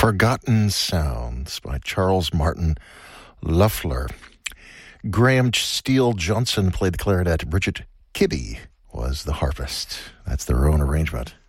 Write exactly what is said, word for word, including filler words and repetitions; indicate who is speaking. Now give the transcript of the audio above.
Speaker 1: Forgotten Sounds by Charles Martin Loeffler. Graham Steele Johnson played the clarinet. Bridget Kibbe was the harpist. That's their own arrangement.